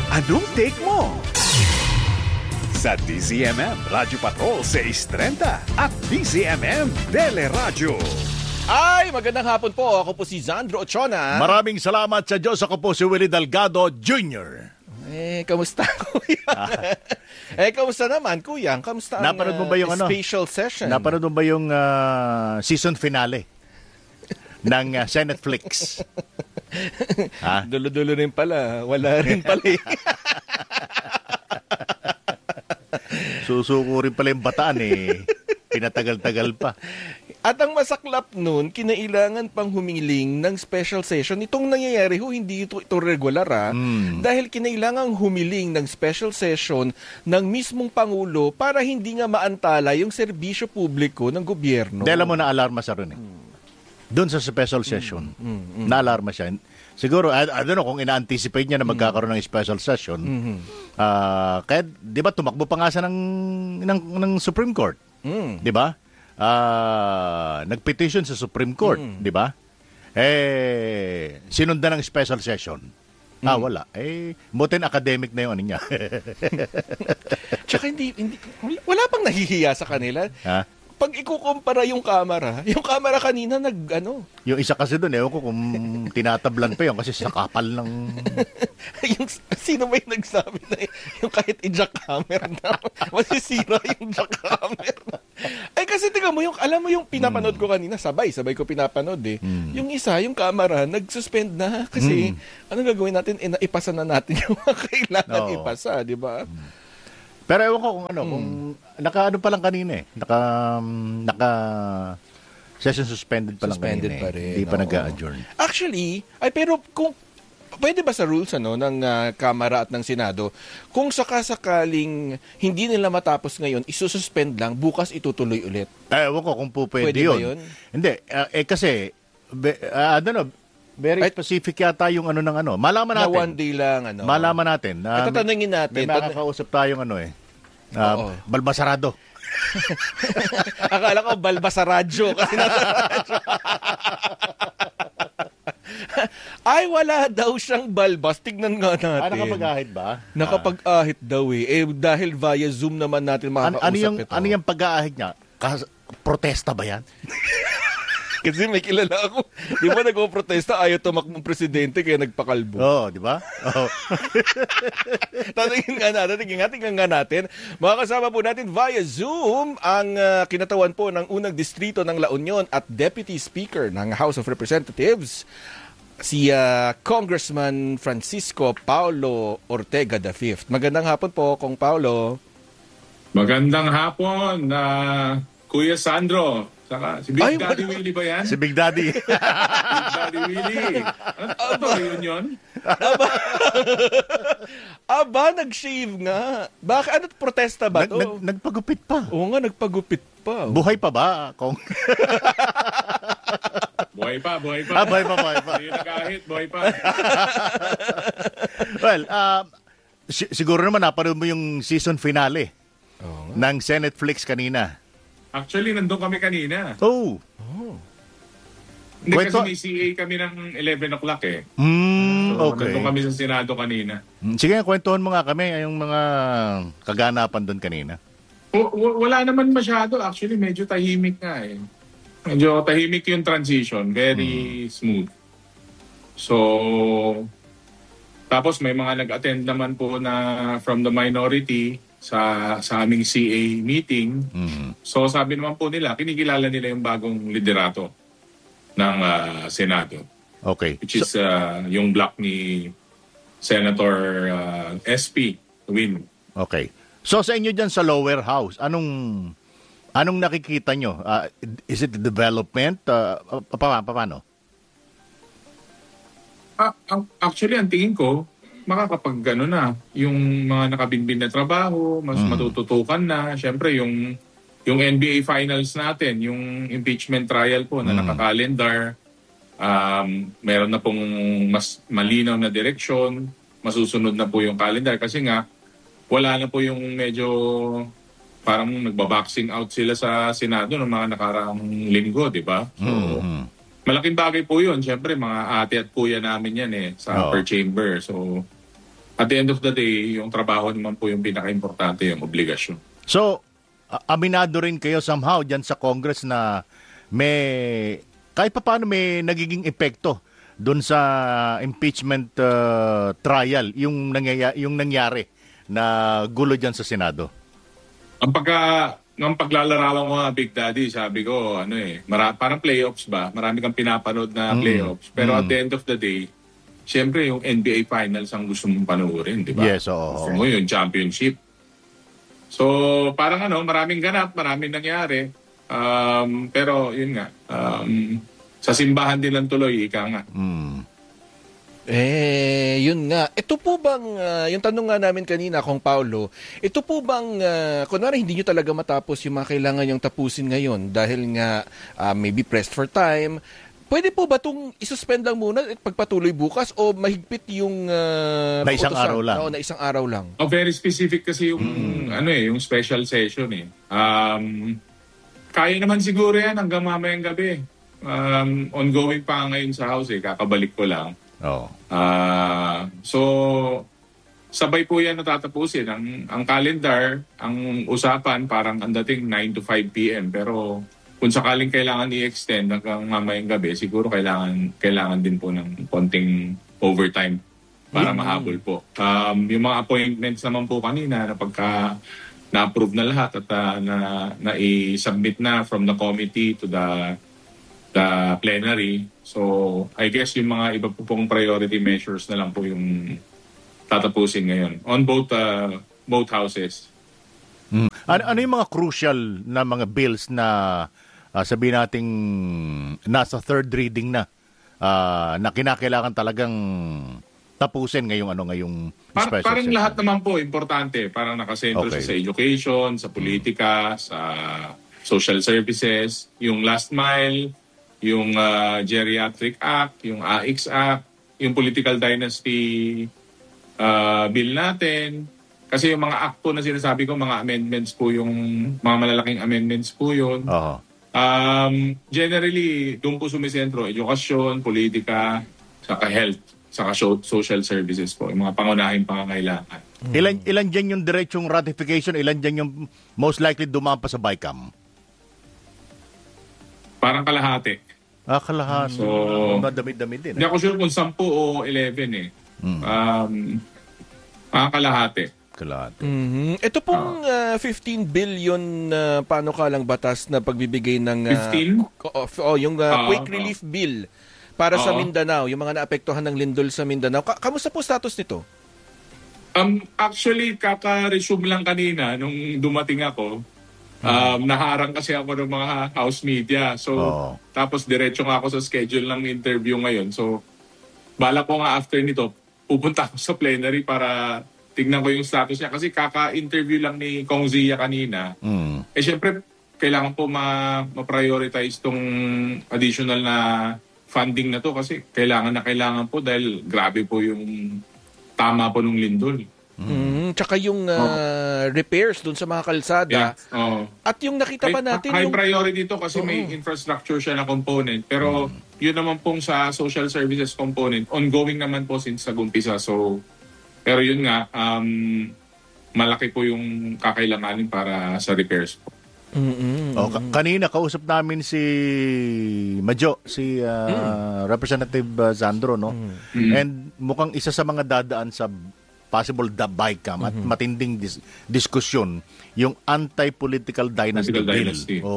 Anong take mo? Sa DZMM Radyo Patrol 630 at DZMM Teleradyo. Ay, magandang hapon po. Ako po si Zandro Ochona. Maraming salamat sa Diyos. Ako po si Willie Delgado Jr. Kamusta, Kuya? Kamusta naman, Kuya? Kamusta ang Napanood mo ba yung special session? Napanood mo ba yung season finale ng Senetflix? Dulo-dulo rin pala. Wala rin pala. Susuko rin pala yung bataan eh. Pinatagal-tagal pa. At ang masaklap nun, kinailangan pang humiling ng special session. Itong nangyayari hindi ito regular dahil kinailangan humiling ng special session ng mismong Pangulo para hindi nga maantala yung serbisyo publiko ng gobyerno. Dahil mo na alarma sa rin eh. Doon sa special session, na-alarma siya. Siguro, I don't know kung ina-anticipate niya na magkakaroon ng special session. Kaya, di ba, tumakbo pa nga siya ng Supreme Court. Di ba? Nag-petition sa Supreme Court. Di ba? Sinundan ng special session. Wala. Butin academic na yung ano niya. Tsaka wala pang nahihiya sa kanila. Pag ikukumpara yung camera kanina Yung isa kasi doon, ewan ko kung tinatablan pa yun kasi sa kapal ng... Sino ba yung nagsabi na yung kahit i-jack camera na masisira yung jack camera? Kasi tingnan mo, alam mo yung pinapanood ko kanina, sabay ko pinapanood eh. Yung isa, yung camera, nag-suspend na kasi ano gagawin natin? Ipasa na natin yung kailangan ipasa, di ba? Pero ewan ko kung kung naka pa lang kanina eh. Naka session suspended pa lang kanina. Pa rin. Hindi pa nag-a-adjourn. Actually, pero kung pwede ba sa rules ng Kamara at ng Senado, kung sakasakaling hindi nila matapos ngayon, isususpend lang, bukas itutuloy ulit? Ewan ko kung pwede yun. Ba yun? Hindi. Kasi, I don't know, very specific yata yung Malaman natin. Na one day lang, Malaman natin. Tatanungin natin. May makakausap tayong Balbasarado. Akala ko Balbasaradyo. Kasi nasa radyo. Ay, wala daw siyang balbas. Tignan nga natin. Nakapag-ahit ba? Nakapag-ahit daw eh. Dahil via Zoom naman natin makakausap ito. Ano yung pag-aahit niya? Protesta ba yan? Kasi may kilala ako. Di ba nagpo-protesta, ayaw tumakbong presidente kaya nagpakalbo. Di ba? Tingnan nga natin. Makakasama po natin via Zoom ang kinatawan po ng unang distrito ng La Union at Deputy Speaker ng House of Representatives, si Congressman Francisco Paulo Ortega V. Magandang hapon po, Kong Paulo. Magandang hapon, Kuya Sandro. Saka, si Big Daddy Willie ba yan? Si Big Daddy. Big Daddy Willie. Ano ba yun? Nag-shave nga. Bakit? Ano't protesta ba to? Nagpagupit pa. Oo nga, nagpagupit pa. Buhay pa ba, Kong? Buhay pa. Buhay pa. Hindi nag-ahit, buhay pa. Well, siguro naman napanood mo yung season finale ng Senetflix kanina. Actually, nandun kami kanina. Hindi kasi may CA kami ng 11 o'clock eh. Okay. Nandun kami sa Senado kanina. Sige, kwentuhan mo nga kami yung mga kaganapan doon kanina. Wala naman masyado. Actually, medyo tahimik nga eh. Medyo tahimik yung transition. Very smooth. So, tapos may mga nag-attend naman po na from the minority sa aming CA meeting. So sabi naman po nila, kinikilala nila yung bagong liderato ng Senado. Okay. Which is yung block ni Senator SP Win. Okay. So sa inyo dyan sa lower house, anong nakikita nyo? Is it development? Paano? Actually, ang tingin ko, makakapag yung mga nakabinbin na trabaho, mas matututukan na. Siyempre, yung NBA finals natin, yung impeachment trial po na nakakalendar, meron na pong mas malinaw na direksyon, masusunod na po yung calendar. Kasi nga, wala na po yung medyo parang nagbaboxing out sila sa Senado ng mga nakaraang linggo, di ba? So, malaking bagay po yun. Siyempre, mga ate at kuya namin yan sa per chamber. So, at the end of the day, yung trabaho naman po yung pinaka-importante, yung obligasyon. So, aminado rin kayo somehow dyan sa Congress na may, kahit pa paano may nagiging epekto doon sa impeachment trial, yung nangyari na gulo dyan sa Senado. Ang paglalarawan ko nga, Big Daddy, sabi ko, parang playoffs ba? Marami kang pinapanood na playoffs. Pero at the end of the day, siyempre yung NBA Finals ang gusto mong panoorin, di ba? Yes, oo. Gusto mo yung championship. So, parang maraming ganap, maraming nangyari. Pero yun nga, sa simbahan din lang tuloy, ika nga. Yun nga. Ito po bang, yung tanong nga namin kanina, Kong Paulo, ito po bang, kunwari hindi nyo talaga matapos yung mga kailangan yung tapusin ngayon dahil nga maybe pressed for time, pwede po ba itong isuspend lang muna at pagpatuloy bukas o mahigpit yung na isang pautosan? araw lang? Oo, na isang araw lang. Very specific kasi yung, yung special session Kaya naman siguro yan hanggang mamayang gabi. Ongoing pa ngayon sa House kakabalik ko lang. Oh. So sabay po yan natatapusin. Ang calendar, ang usapan parang ang dating 9 to 5 p.m. Pero kung sakaling kailangan i-extend hanggang mamayang gabi, siguro kailangan din po ng konting overtime para mahabol po. Yung mga appointments naman po kanina na pagka na-approve na lahat at na-i-submit na from the committee to the plenary. So, I guess yung mga iba po pong priority measures na lang po yung tatapusin ngayon on both houses. Ano yung mga crucial na mga bills na sabihin nating nasa third reading na na kinakailangan talagang tapusin ngayong special parang session? lahat naman po importante. Parang nakasentro sa education, sa politika, sa social services, yung last mile, yung Geriatric Act, yung AIX Act, yung Political Dynasty bill natin. Kasi yung mga akto na sinasabi ko, mga amendments po yung, mga malalaking amendments po yun. Generally, doon po sumisentro, edukasyon, politika, saka health, saka social services po, yung mga pangunahing pangangailangan. Ilan dyan yung diretsong ratification, ilan dyan yung most likely dumaan pa sa BICAM? Parang kalahati. Kalahati. So, madami-dami din. Hindi ako sure kung 10 o 11 kalahati. Ito pong 15 billion panukalang batas na pagbibigay ng 15? Yung quick relief bill para sa Mindanao, yung mga naapektuhan ng lindol sa Mindanao. Kamusta po status nito? Actually, kaka-resume lang kanina nung dumating ako. Naharang kasi ako ng mga house media. So, tapos diretso nga ako sa schedule ng interview ngayon. So, bala ko nga after nito, pupunta ako sa plenary para tignan ko yung status niya. Kasi kaka-interview lang ni Kong Zia kanina. Syempre, kailangan po ma-prioritize tong additional na funding na to kasi kailangan po dahil grabe po yung tama po nung lindol. Tsaka yung repairs dun sa mga kalsada. At yung nakita pa natin high priority to kasi may infrastructure siya na component. Pero yun naman pong sa social services component, ongoing naman po since nag-umpisa. So, pero yun nga, malaki po yung kakailanganin para sa repairs po. Kanina kausap namin si Madjo, si Representative Sandro, no? And mukhang isa sa mga dadaan sa possible BICAM at matinding diskusyon yung anti-political dynasty bill.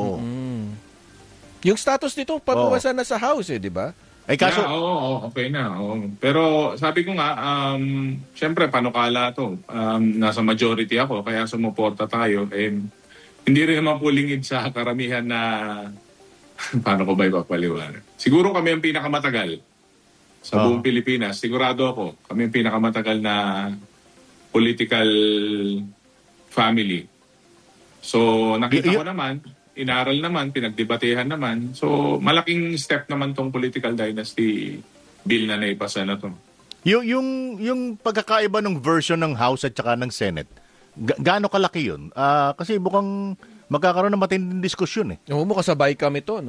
Yung status nito pabawasan na sa House, di ba? Kaso, okay na. Pero sabi ko nga, syempre panukala to. Nasa majority ako, kaya sumuporta tayo. Hindi rin naman po lingid sa karamihan na paano ko ba ipapaliwanag? Siguro kami ang pinakamatagal sa buong Pilipinas. Sigurado ako, kami ang pinakamatagal na political family. So, nakita ko naman, inaral naman, pinagdebatehan naman. So, malaking step naman tong political dynasty bill na naipasa na to. Yung pagkakaiba ng version ng House at saka ng Senate, gaano kalaki yun? Kasi mukhang magkakaroon ng matinding diskusyon eh. Mukhang sa BICAM ito, no?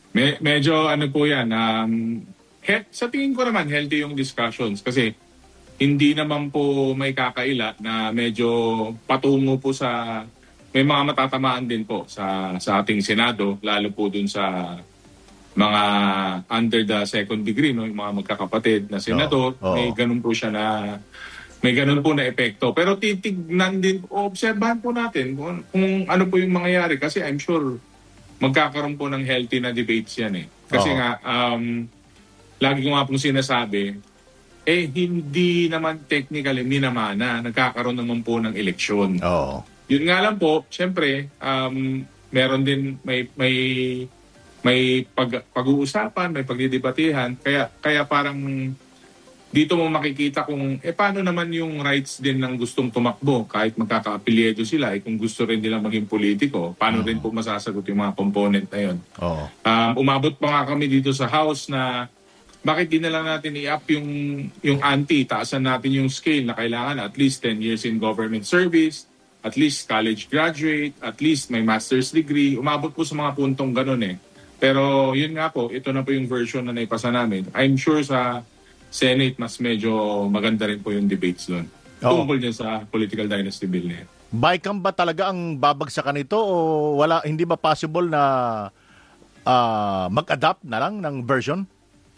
Medyo ano po yan, sa tingin ko naman healthy yung discussions kasi hindi naman po may kakaila na medyo patungo po sa may mga matatamaan din po sa ating Senado, lalo po dun sa mga under the second degree, no, yung mga magkakapatid na senador. May ganun po siya may ganun po na epekto. Pero titignan din, obserbahan po natin kung ano po yung mangyayari kasi I'm sure magkakaroon po ng healthy na debates yan eh. Kasi nga, lagi ko nga pong sinasabi, hindi naman technically minamana, nagkakaroon naman po ng eleksyon. Yun nga lang po, syempre, meron din, may pag-uusapan, may pagdidebatihan, kaya parang dito mo makikita kung paano naman yung rights din ng gustong tumakbo kahit magkaka-apelyedo sila, kung gusto rin nila maging politiko, paano rin po masasagot yung mga component na yun. Umabot pa nga kami dito sa House na bakit di na lang natin i-up yung ante, taasan natin yung scale na kailangan at least 10 years in government service, at least college graduate, at least may master's degree. Umabot po sa mga puntong ganun eh. Pero yun nga po, ito na po yung version na naipasa namin. I'm sure sa Senate, mas medyo maganda rin po yung debates doon. Tungkol dyan sa political dynasty bill na yan. Bicam ba talaga ang babagsakan ito o hindi ba possible na mag-adapt na lang ng version?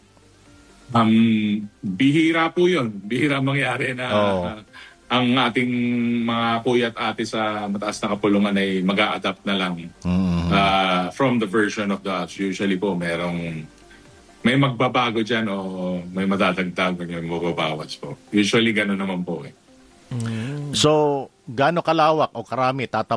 Bihira po yun. Bihira mangyari na ang ating mga kuya at ate sa mataas na kapulungan ay mag-a-adapt na lang from the version of the House. Usually po may magbabago dyan o may madadagdag o may mababawas po. Usually gano'n naman po eh. So, gaano kalawak o karami